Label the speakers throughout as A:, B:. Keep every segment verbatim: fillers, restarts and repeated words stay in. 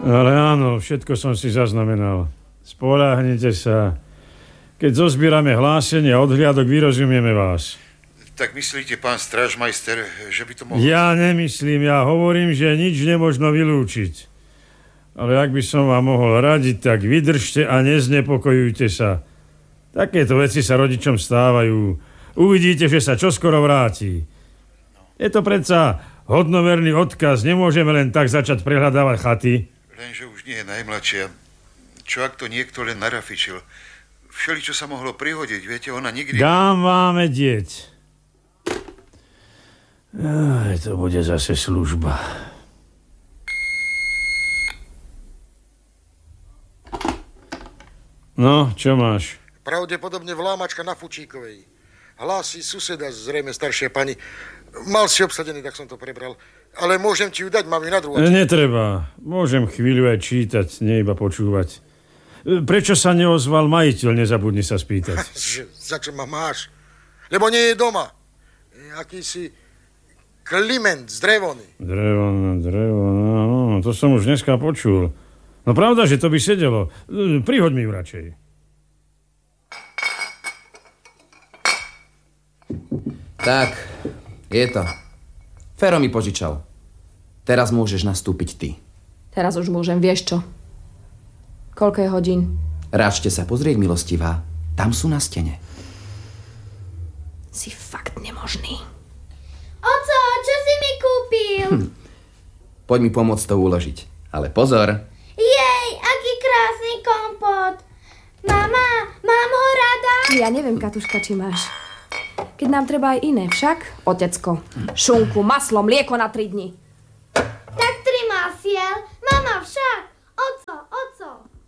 A: Ale áno, všetko som si zaznamenal. Spoľahnite sa. Keď zozbierame hlásenie a odhliadok, vyrozumieme vás.
B: Tak myslíte, pán strážmajster, že by to mohlo...
A: Ja nemyslím, ja hovorím, že nič nemožno vylúčiť. Ale ak by som vám mohol radiť, tak vydržte a neznepokojujte sa. Takéto veci sa rodičom stávajú. Uvidíte, že sa čoskoro vráti. Je to predsa hodnoverný odkaz. Nemôžeme len tak začať prehľadávať chaty.
B: Lenže už nie je najmladšia. Čo ak to niekto len narafičil? Všeli, čo sa mohlo prihodiť, viete, ona nikdy...
A: Dám vám vedieť. Aj, to bude zase služba. No, čo máš?
C: Pravdepodobne vlámačka na Fučíkovej. Hlási suseda, zrejme staršia pani. Mal si obsadený, tak som to prebral. Ale môžem ti ju dať, mám ju na druhú.
A: Netreba. Môžem chvíľu aj čítať, nie iba počúvať. Prečo sa neozval majiteľ, nezabudni sa spýtať.
C: Za čo ma máš? Lebo nie je doma. Akýsi Kliment z Drevony.
A: Drevona, Drevona, no, to som už dneska počul. No pravda, že to by sedelo. Prihoď mi ju radšej.
D: Tak, je to. Fero mi požičal. Teraz môžeš nastúpiť ty.
E: Teraz už môžem, vieš čo? Koľko je hodín?
D: Ráčte sa pozrieť, milostivá. Tam sú na stene.
E: Si fakt nemožný.
F: Oco, čo si mi kúpil?
D: Hm. Poď mi pomôcť to uložiť. Ale pozor.
F: Jej, aký krásny kompot. Mama, mám ho rada?
E: Ja neviem, Katuška, či máš. Keď nám treba aj iné, však? Otecko, šunku, maslo, mlieko na tri dni.
F: Tak tri masiel. Mama však. Oco, oco.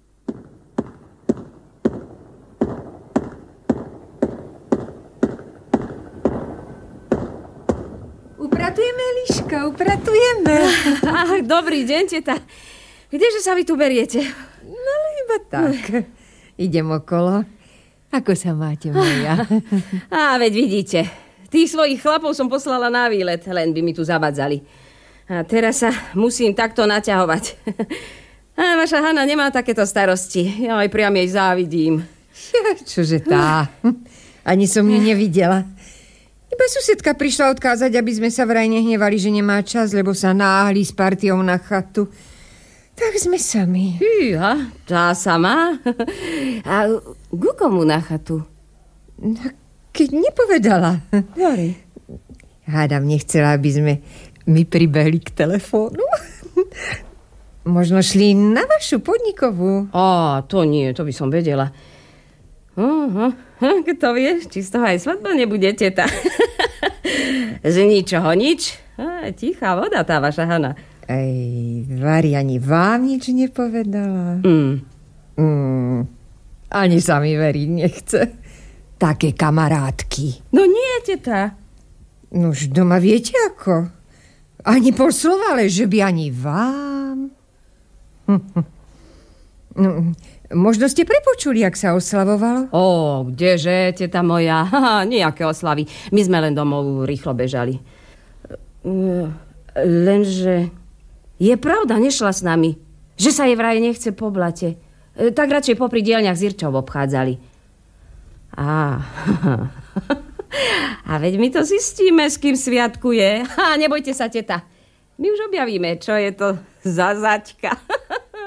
G: Upratujeme, Liška, upratujeme.
H: Ach, dobrý deň, teta. Kdeže sa vy tu beriete?
G: No, iba tak. Idem okolo. Ako sa máte, moja?
H: Á, veď vidíte. Tých svojich chlapov som poslala na výlet, len by mi tu zavadzali. A teraz sa musím takto naťahovať. A vaša Hana nemá takéto starosti. Ja aj priam jej závidím.
G: Ja, čože tá? Ani som ju nevidela. Iba susedka prišla odkázať, aby sme sa vraj nehnevali, že nemá čas, lebo sa náhli s partiou na chatu. Tak sme sami.
H: Hýha, tá sama? A ku komu na chatu?
G: No, keď nepovedala.
H: Dobre.
G: Hádam, nechcela, aby sme my pribehli k telefónu. Možno šli na vašu podnikovú.
H: Á, to nie, to by som vedela. Uh-huh. Kto vie, či z toho aj svadba nebude, teta. Z ničoho nič. Á, tichá voda tá vaša Hana.
G: Ej, Vari ani vám nič nepovedala.
H: Mm.
G: Mm, ani sa mi veriť nechce. Také kamarátky.
H: No nie, teta.
G: Nož doma viete ako? Ani pol slova, ale že by ani vám. No, možno ste prepočuli, jak sa oslavovalo?
H: Ó, kdeže, teta moja. Haha, nejaké oslavy. My sme len domov rýchlo bežali. Lenže... Je pravda, nešla s nami. Že sa jej vraj nechce po blate. Tak radšej popri dielňach s Irčou obchádzali. Á, a veď my to zistíme, s kým sviatkuje. Ha, nebojte sa, teta. My už objavíme, čo je to za zaťka.